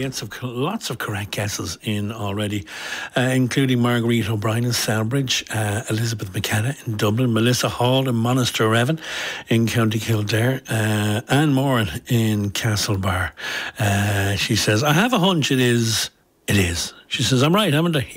lots of correct guesses in already, including Marguerite O'Brien in Selbridge, Elizabeth McKenna in Dublin, Melissa Hall in Monasterevin in County Kildare, Anne Moran in Castlebar. She says, I have a hunch it is. She says, I'm right, haven't I?